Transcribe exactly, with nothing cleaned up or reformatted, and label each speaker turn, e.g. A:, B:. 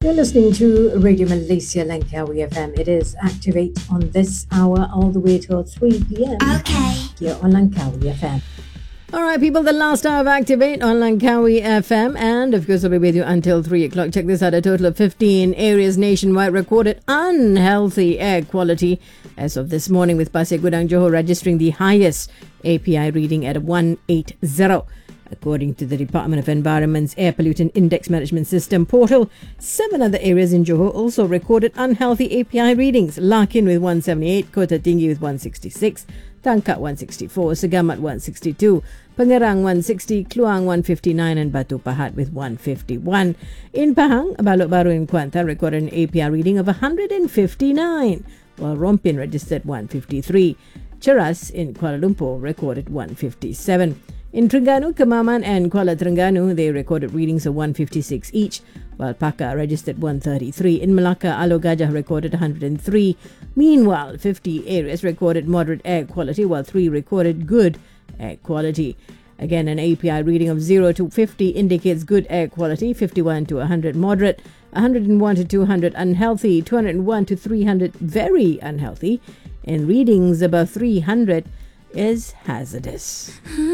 A: You're listening to Radio Malaysia Langkawi F M. It is Activate on this hour all the way till three p.m.
B: Okay.
A: Here on Langkawi F M.
C: All right, people, the last hour of Activate on Langkawi F M. And, of course, I'll be with you until three o'clock. Check this out. A total of fifteen areas nationwide recorded unhealthy air quality as of this morning, with Pasir Gudang Johor registering the highest A P I reading at one eighty. According to the Department of Environment's Air Pollutant Index Management System portal, seven other areas in Johor also recorded unhealthy A P I readings. Larkin with one seventy-eight, Kota Tinggi with one sixty-six, Tangkak one sixty-four, Segamat one sixty-two, Pengerang one sixty, Kluang one fifty-nine and Batu Pahat with one fifty-one. In Pahang, Balok Baru in Kuantan recorded an A P I reading of one fifty-nine, while Rompin registered one fifty-three. Cheras in Kuala Lumpur recorded one fifty-seven. In Terengganu, Kemaman and Kuala Terengganu, they recorded readings of one fifty-six each, while Paka registered one thirty-three. In Melaka, Alor Gajah recorded one hundred three. Meanwhile, fifty areas recorded moderate air quality, while three recorded good air quality. Again, an A P I reading of zero to fifty indicates good air quality, fifty-one to one hundred moderate, one hundred one to two hundred unhealthy, two hundred one to three hundred very unhealthy, and readings above three hundred is hazardous.